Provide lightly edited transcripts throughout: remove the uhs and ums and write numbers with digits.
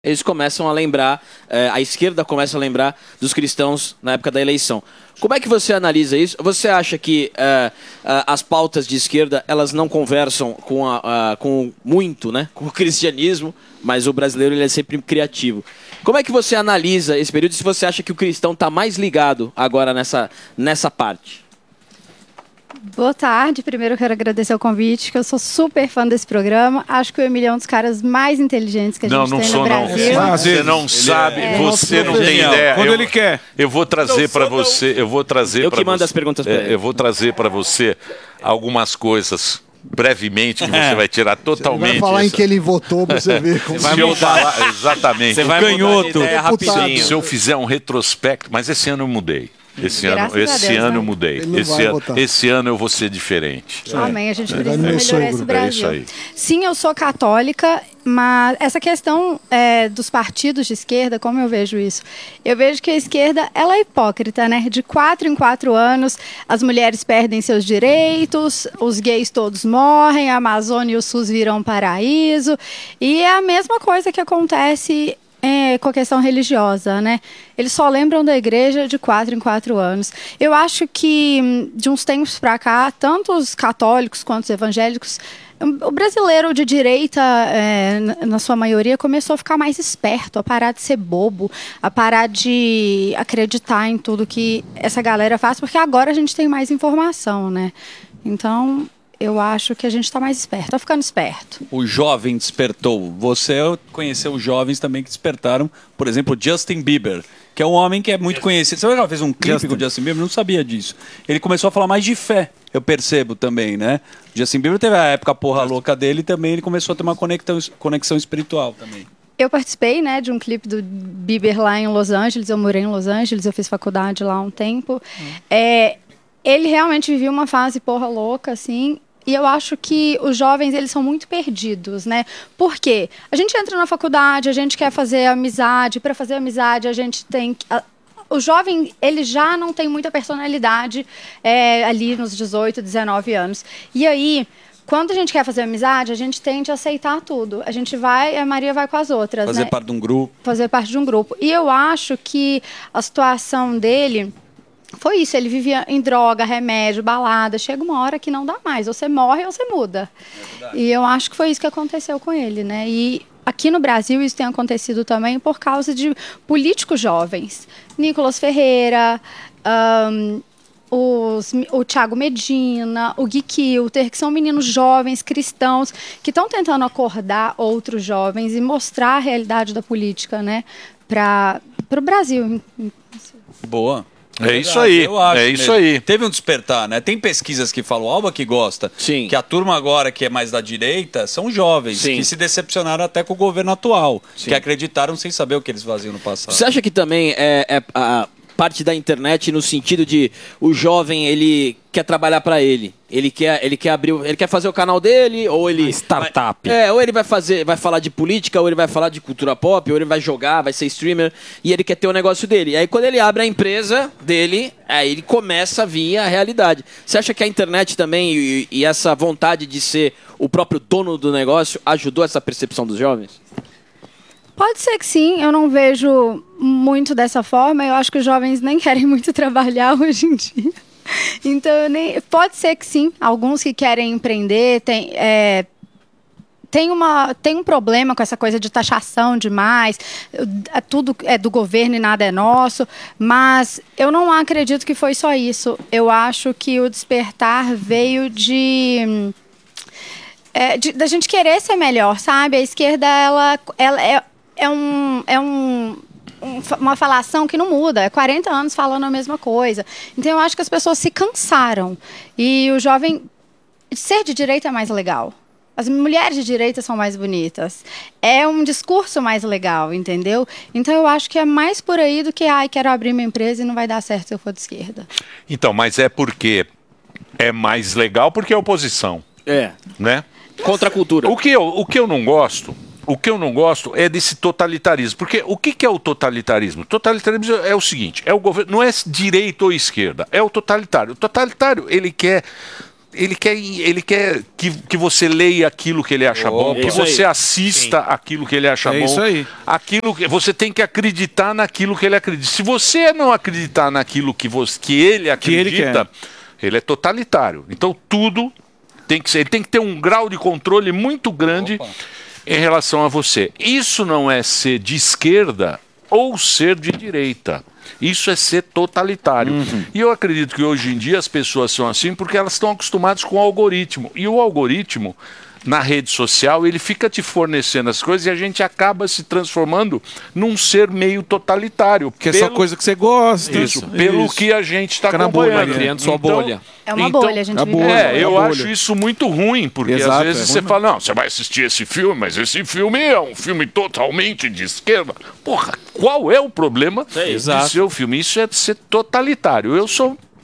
eles começam a lembrar, a esquerda começa a lembrar dos cristãos na época da eleição. Como é que você analisa isso? Você acha que as pautas de esquerda elas não conversam com muito, né, com o cristianismo, mas o brasileiro ele é sempre criativo. Como é que você analisa esse período se você acha que o cristão está mais ligado agora nessa parte? Boa tarde. Primeiro eu quero agradecer o convite, que eu sou super fã desse programa. Acho que o Emílio é um dos caras mais inteligentes que a gente tem no Brasil. Não, você não sabe, você não tem ideia. Quando ele quer. Eu vou trazer para você, Eu que mando as perguntas para ele. Eu vou trazer para você algumas coisas brevemente que você vai tirar totalmente. Vai falar em que ele votou pra você ver como Se eu falar, exatamente. Você vai mudar de ideia rapidinho. Se eu fizer um retrospecto, mas esse ano eu mudei. Esse ano eu mudei. Esse ano eu vou ser diferente. Amém, a gente precisa melhorar esse Brasil. É isso aí. Sim, eu sou católica, mas essa questão dos partidos de esquerda, como eu vejo isso? Eu vejo que a esquerda, ela é hipócrita, né? De 4 em 4 anos, as mulheres perdem seus direitos, os gays todos morrem, a Amazônia e o SUS viram um paraíso. E é a mesma coisa que acontece com a questão religiosa, né? Eles só lembram da igreja de 4 em 4 anos. Eu acho que, de uns tempos para cá, tanto os católicos quanto os evangélicos, o brasileiro de direita, na sua maioria, começou a ficar mais esperto, a parar de ser bobo, a parar de acreditar em tudo que essa galera faz, porque agora a gente tem mais informação, né? Então, eu acho que a gente está mais esperto, está ficando esperto. O jovem despertou. Você conheceu os jovens também que despertaram, por exemplo, Justin Bieber, que é um homem que é muito conhecido. Você já fez um clipe com o Justin Bieber? Não sabia disso. Ele começou a falar mais de fé, eu percebo também, né? O Justin Bieber teve a época porra louca dele e também ele começou a ter uma conexão espiritual também. Eu participei, né, de um clipe do Bieber lá em Los Angeles, eu morei em Los Angeles, eu fiz faculdade lá há um tempo. Ele realmente vivia uma fase porra louca, assim. E eu acho que os jovens, eles são muito perdidos, né? Por quê? A gente entra na faculdade, a gente quer fazer amizade. Para fazer amizade, a gente tem... O jovem, ele já não tem muita personalidade ali nos 18, 19 anos. E aí, quando a gente quer fazer amizade, a gente tende a aceitar tudo. A gente vai, a Maria vai com as outras, Fazer parte de um grupo. Fazer parte de um grupo. E eu acho que a situação dele... Foi isso, ele vivia em droga, remédio, balada. Chega uma hora que não dá mais. Ou você morre ou você muda. E eu acho que foi isso que aconteceu com ele, né? E aqui no Brasil isso tem acontecido também por causa de políticos jovens. Nicolas Ferreira, o Thiago Medina, o Gui Kilter, que são meninos jovens, cristãos, que estão tentando acordar outros jovens e mostrar a realidade da política, né? Para o Brasil. Boa. É isso aí, é isso aí. Teve um despertar, né? Tem pesquisas que falam, Alba que gosta, Sim. que a turma agora que é mais da direita são jovens, Sim. que se decepcionaram até com o governo atual, Sim. que acreditaram sem saber o que eles faziam no passado. Você acha que também a parte da internet no sentido de o jovem ele quer trabalhar para ele, ele quer abrir, ele quer fazer o canal dele ou ele startup, ou ele vai falar de política, ou ele vai falar de cultura pop, ou ele vai jogar, vai ser streamer e ele quer ter o negócio dele. E aí quando ele abre a empresa dele, aí ele começa a vir a realidade. Você acha que a internet também e essa vontade de ser o próprio dono do negócio ajudou essa percepção dos jovens? Pode ser que sim, eu não vejo muito dessa forma. Eu acho que os jovens nem querem muito trabalhar hoje em dia. Então, pode ser que sim. Alguns que querem empreender tem um problema com essa coisa de taxação demais. Tudo é do governo e nada é nosso. Mas eu não acredito que foi só isso. Eu acho que o despertar veio da gente querer ser melhor, sabe? A esquerda, ela uma falação que não muda. É 40 anos falando a mesma coisa. Então, eu acho que as pessoas se cansaram. E o jovem... Ser de direita é mais legal. As mulheres de direita são mais bonitas. É um discurso mais legal, entendeu? Então, eu acho que é mais por aí do que quero abrir minha empresa e não vai dar certo se eu for de esquerda. Então, mas é porque é mais legal porque é oposição. Né? Contra a cultura. O que eu não gosto... O que eu não gosto é desse totalitarismo. Porque o que é o totalitarismo? O totalitarismo é o seguinte, é o governo, não é direita ou esquerda, é o totalitário. O totalitário, ele quer ele quer que você leia aquilo que ele acha bom, que você assista aquilo que ele acha bom. Isso aí. Aquilo que você tem que acreditar naquilo que ele acredita. Se você não acreditar naquilo que ele acredita, ele é totalitário. Então tudo tem que ser, ele tem que ter um grau de controle muito grande em relação a você. Isso não é ser de esquerda ou ser de direita. Isso é ser totalitário. E eu acredito que hoje em dia as pessoas são assim porque elas estão acostumadas com o algoritmo. E o algoritmo, na rede social, ele fica te fornecendo as coisas e a gente acaba se transformando num ser meio totalitário. Que é só coisa que você gosta. Pelo que a gente está acompanhando. Criando sua bolha. É uma bolha, a gente vive. Eu acho isso muito ruim, porque às vezes você fala, não, você vai assistir esse filme, mas esse filme é um filme totalmente de esquerda. Porra, qual é o problema de seu filme? Isso é ser totalitário. Eu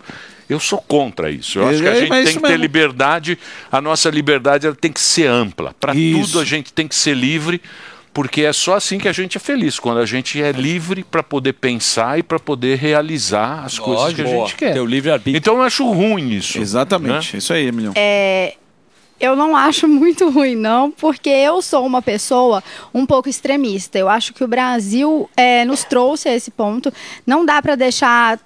sou contra isso. Eu acho que a gente tem que ter liberdade. A nossa liberdade ela tem que ser ampla. Para tudo a gente tem que ser livre, porque é só assim que a gente é feliz. Quando a gente é livre para poder pensar e para poder realizar as coisas que a gente quer. Teu livre-arbítrio. Então eu acho ruim isso. Exatamente. Isso aí, Emiliano. Eu não acho muito ruim, não, porque eu sou uma pessoa um pouco extremista. Eu acho que o Brasil nos trouxe a esse ponto. Não dá para deixar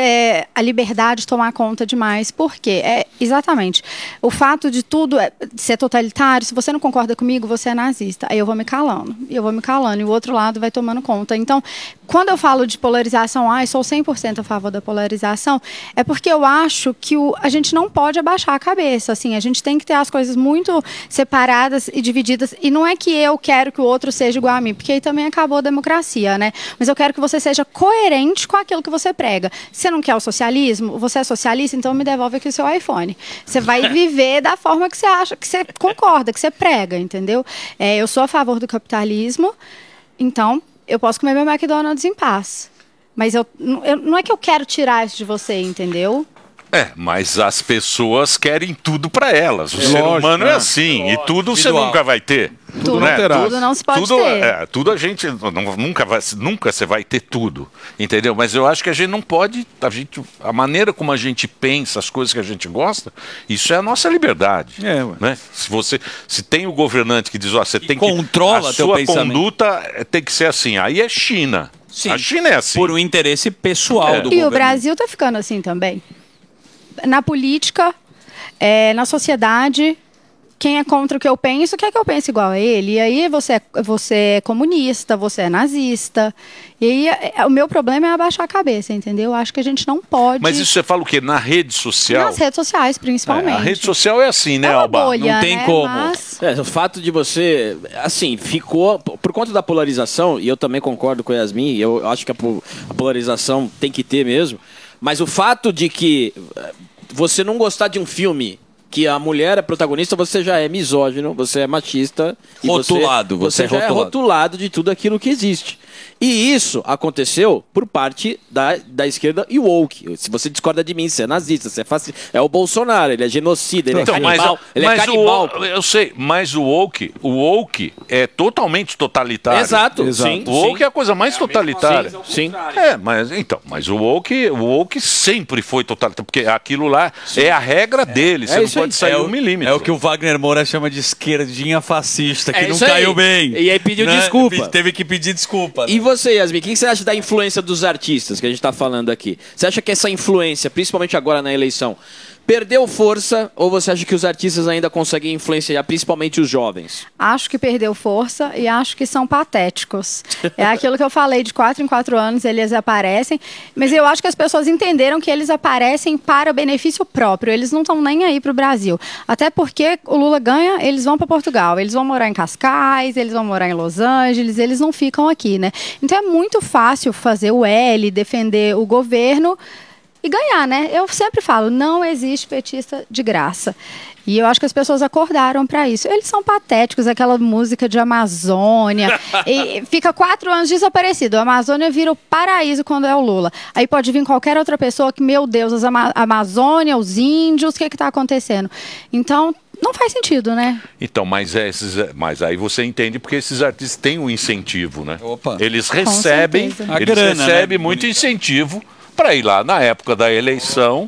a liberdade tomar conta demais. Por quê? Exatamente. O fato de tudo ser totalitário, se você não concorda comigo, você é nazista. Aí eu vou me calando. E o outro lado vai tomando conta. Então, quando eu falo de polarização, sou 100% a favor da polarização, é porque eu acho que a gente não pode abaixar a cabeça. Assim, a gente tem que ter as coisas muito separadas e divididas. E não é que eu quero que o outro seja igual a mim, porque aí também acabou a democracia, né? Mas eu quero que você seja coerente com aquilo que você prega. Você não quer o socialismo? Você é socialista? Então me devolve aqui o seu iPhone. Você vai viver da forma que você acha, que você concorda, que você prega, entendeu? Eu sou a favor do capitalismo, então eu posso comer meu McDonald's em paz. Mas não é que eu quero tirar isso de você, entendeu? Mas as pessoas querem tudo para elas. O ser humano é assim. E tudo você nunca vai ter. Tudo não se pode ter. Tudo a gente nunca você vai ter tudo. Entendeu? Mas eu acho que a gente não pode. A maneira como a gente pensa, as coisas que a gente gosta, isso é a nossa liberdade. Né? Se tem o governante que diz, você tem que controla a sua conduta tem que ser assim. Aí é China. Sim. A China é assim. Por um interesse pessoal do governo. E o Brasil está ficando assim também. Na política, na sociedade, quem é contra o que eu penso, quer que eu pense igual a ele. E aí você é comunista, você é nazista. E aí o meu problema é abaixar a cabeça, entendeu? Acho que a gente não pode... Mas isso você fala o quê? Na rede social? Nas redes sociais, principalmente. A rede social é assim, né, Alba? Bolha, não tem como. Mas... O fato de você, assim, ficou... Por conta da polarização, e eu também concordo com a Yasmin, eu acho que a polarização tem que ter mesmo, mas o fato de que você não gostar de um filme que a mulher é protagonista, você já é misógino, você é machista. Rotulado. Você já é rotulado de tudo aquilo que existe. E isso aconteceu por parte da esquerda e woke. Se você discorda de mim, você é nazista, você é fascista. É o Bolsonaro, ele é genocida, ele é canibal. Ele é canibal. Eu sei, mas o woke é totalmente totalitário. Exato. Sim, o woke é a coisa mais totalitária. Sim. Mas o woke sempre foi totalitário, porque aquilo lá é a regra dele, você não pode sair um milímetro. É o que o Wagner Moura chama de esquerdinha fascista, que não caiu bem. E aí pediu desculpa. Teve que pedir desculpa. E você, Yasmin, o que você acha da influência dos artistas que a gente está falando aqui? Você acha que essa influência, principalmente agora na eleição, perdeu força ou você acha que os artistas ainda conseguem influenciar, principalmente os jovens? Acho que perdeu força e acho que são patéticos. É aquilo que eu falei, de 4 em 4 anos eles aparecem, mas eu acho que as pessoas entenderam que eles aparecem para benefício próprio, eles não estão nem aí para o Brasil. Até porque o Lula ganha, eles vão para Portugal, eles vão morar em Cascais, eles vão morar em Los Angeles, eles não ficam aqui, né? Então é muito fácil fazer o L, defender o governo e ganhar, né? Eu sempre falo, não existe petista de graça. E eu acho que as pessoas acordaram para isso. Eles são patéticos, aquela música de Amazônia. E fica 4 anos desaparecido. A Amazônia vira o paraíso quando é o Lula. Aí pode vir qualquer outra pessoa que, meu Deus, a Amazônia, os índios, o que está acontecendo? Então, não faz sentido, né? Então, mas aí você entende porque esses artistas têm um incentivo, né? Opa. Eles recebem, a grana, recebem muito incentivo para ir lá na época da eleição,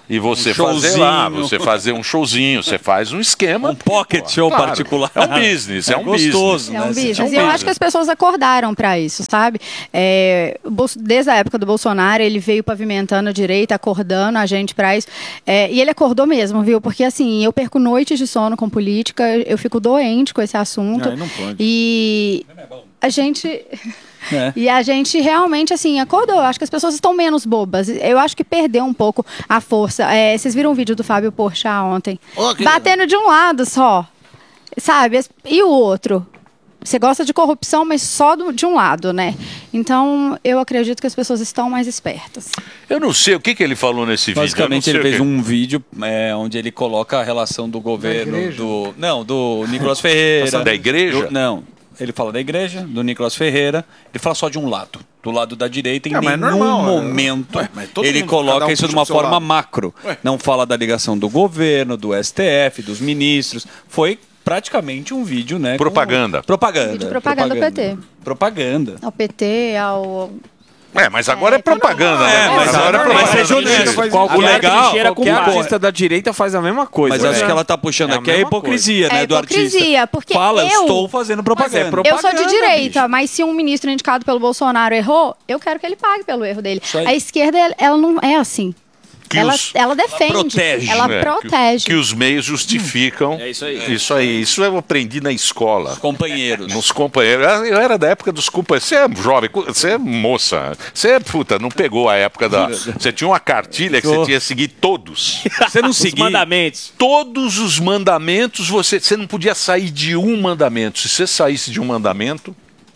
e você fazer um showzinho, você faz um esquema. Um pocket show particular. É um business, é um gostoso, business. É um business. E eu acho que as pessoas acordaram para isso, sabe? Desde a época do Bolsonaro, ele veio pavimentando a direita, acordando a gente para isso. E ele acordou mesmo, viu? Porque assim, eu perco noites de sono com política, eu fico doente com esse assunto. Não pode. E a gente... E a gente realmente, assim, acordou. Eu acho que as pessoas estão menos bobas. Eu acho que perdeu um pouco a força. Vocês viram o vídeo do Fábio Porchat ontem? Batendo de um lado só, sabe? E o outro? Você gosta de corrupção, mas só de um lado, né? Então, eu acredito que as pessoas estão mais espertas. Eu não sei o que ele falou nesse vídeo. Basicamente, ele fez um vídeo onde ele coloca a relação do governo do Nicolas Ferreira. Da igreja? Ele fala da igreja, do Nicolas Ferreira, ele fala só de um lado, do lado da direita, em nenhum momento ele coloca isso de uma forma macro. Não fala da ligação do governo, do STF, dos ministros. Foi praticamente um vídeo, né? Propaganda. Propaganda do PT. Propaganda. Ao PT, ao... Mas agora é propaganda, né? Mas agora é propaganda. Qualquer artista da direita faz a mesma coisa. Mas acho que ela tá puxando aqui a hipocrisia, né, do artista. Hipocrisia, porque estou fazendo propaganda. Eu sou de direita, mas se um ministro indicado pelo Bolsonaro errou, eu quero que ele pague pelo erro dele. A esquerda, ela não é assim. Ela defende, ela protege. Que os meios justificam. É isso aí. Isso eu aprendi na escola. Os companheiros. Nos companheiros. Eu era da época dos companheiros. Você é jovem, você é moça. Você, não pegou a época da... Você tinha uma cartilha que você tinha que seguir todos. Você não seguia. Os mandamentos. Todos os mandamentos, você não podia sair de um mandamento. Se você saísse de um mandamento,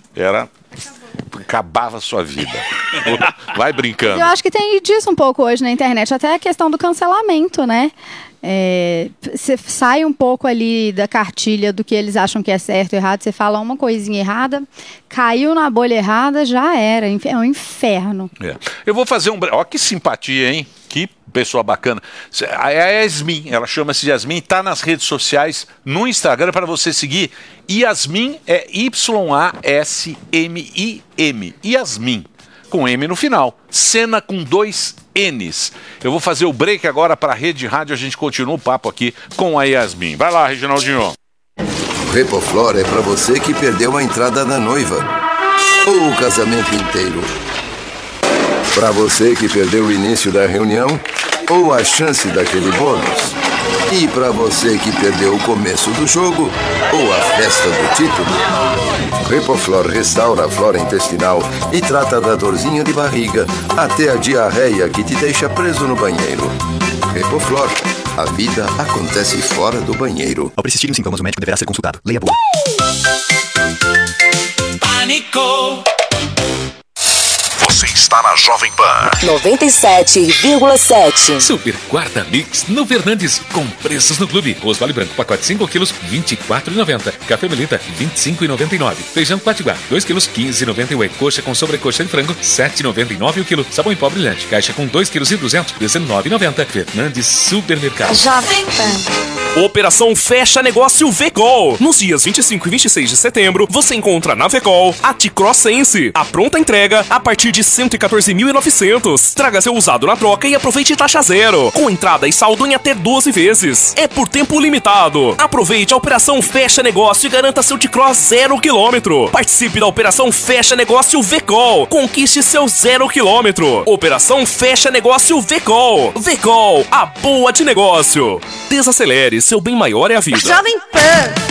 acabava a sua vida. Vai brincando. Eu acho que tem disso um pouco hoje na internet, até a questão do cancelamento, né? Você sai um pouco ali da cartilha do que eles acham que é certo e errado, você fala uma coisinha errada, caiu na bolha errada, já era. É um inferno. Eu vou fazer Ó, que simpatia, hein? Que pessoa bacana. A Yasmin, ela chama-se Yasmin, está nas redes sociais, no Instagram, para você seguir. Yasmin é Y-A-S-M-I-M. Yasmin, com M no final. Cena com 2 N's. Eu vou fazer o break agora para a Rede Rádio, a gente continua o papo aqui com a Yasmin. Vai lá, Reginaldinho. O Repoflor é para você que perdeu a entrada da noiva ou o casamento inteiro. Para você que perdeu o início da reunião ou a chance daquele bônus. E para você que perdeu o começo do jogo ou a festa do título. Repoflor restaura a flora intestinal e trata da dorzinha de barriga até a diarreia que te deixa preso no banheiro. Repoflor, a vida acontece fora do banheiro. Ao persistirem os sintomas, o médico deverá ser consultado. Leia a bula. Pânico. Você está na Jovem Pan 97,7. Super Quarta Mix no Fernandes, com preços no clube. Arroz Vale Branco, pacote 5 quilos, R$ 24,90. Café Melita, R$ 25,99. Feijão Patiguar, 2 quilos, R$ 15,98. Coxa com sobrecoxa de frango, R$ 7,99 o quilo. Sabão em pó brilhante, caixa com 2 quilos e 200, R$ 19,90. Fernandes Supermercado. Jovem Pan. Operação Fecha Negócio Vecol. Nos dias 25 e 26 de setembro, você encontra na Vecol a T-Cross Sense. A pronta entrega a partir de R$ 114.900. Traga seu usado na troca e aproveite taxa zero, com entrada e saldo em até 12 vezes. É por tempo limitado. Aproveite a Operação Fecha Negócio e garanta seu T-Cross 0 km. Participe da Operação Fecha Negócio Vecol. Conquiste seu 0 km. Operação Fecha Negócio Vecol. Vecol, a boa de negócio. Desacelere, seu bem maior é a vida. Jovem Pan.